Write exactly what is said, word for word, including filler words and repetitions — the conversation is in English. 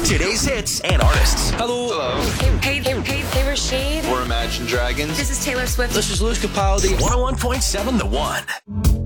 Today's hits and artists. Hello. Hello. Hey, hey, hey, hey, Rashid. We're Imagine Dragons. This is Taylor Swift. This is Louis Capaldi. one oh one point seven The One.